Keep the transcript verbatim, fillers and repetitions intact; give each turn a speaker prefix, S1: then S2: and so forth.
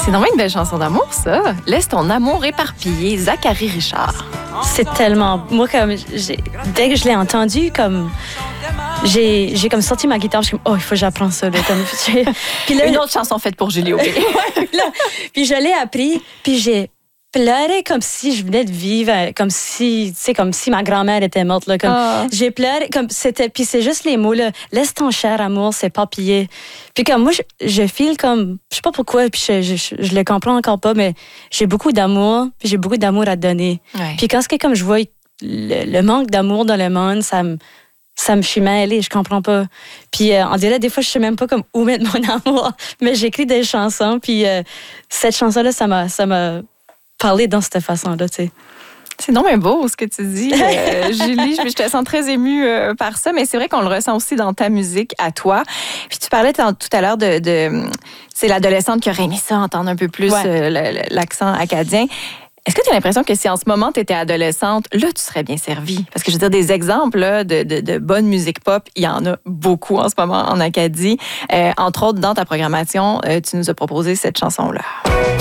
S1: C'est normalement une belle chanson d'amour, ça. Laisse ton amour éparpillé, Zachary Richard.
S2: C'est tellement... Moi, comme... J'ai... Dès que je l'ai entendu, comme... J'ai, j'ai comme sorti ma guitare, je suis comme, oh, il faut que j'apprenne ça. Là, comme...
S1: puis là, une autre chanson faite pour Julie Aubé.
S2: Puis je l'ai appris, puis j'ai pleuré comme si je venais de vivre, comme si, tu sais, comme si ma grand-mère était morte. Là, comme, oh. J'ai pleuré, comme c'était, puis c'est juste les mots, là, laisse ton cher amour s'éparpiller. Puis comme moi, je, je file comme, je sais pas pourquoi, puis je, je, je, je le comprends encore pas, mais j'ai beaucoup d'amour, puis j'ai beaucoup d'amour à donner. Ouais. Puis quand c'est comme je vois le, le manque d'amour dans le monde, ça me ça me suis mêlée, je comprends pas. Puis euh, on dirait des fois je sais même pas comme où mettre mon amour, mais j'écris des chansons, puis euh, cette chanson là ça m'a ça m'a parlé dans cette façon là, tu sais.
S1: C'est non mais beau ce que tu dis, euh, Julie. Je te sens très émue euh, par ça, mais c'est vrai qu'on le ressent aussi dans ta musique à toi. Puis tu parlais tout à l'heure de, de c'est l'adolescente qui aurait aimé ça, entendre un peu plus ouais. euh, l'accent acadien. Est-ce que tu as l'impression que si en ce moment tu étais adolescente, là, tu serais bien servie? Parce que je veux dire, des exemples là, de, de, de bonne musique pop, il y en a beaucoup en ce moment en Acadie. Euh, entre autres, dans ta programmation, euh, tu nous as proposé cette chanson-là.